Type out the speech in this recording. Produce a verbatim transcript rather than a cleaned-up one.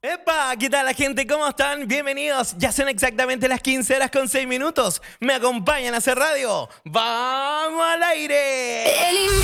¡Epa! ¿Qué tal la gente? ¿Cómo están? Bienvenidos. Ya son exactamente las quince horas con seis minutos. Me acompañan a hacer radio. ¡Vamos al aire! El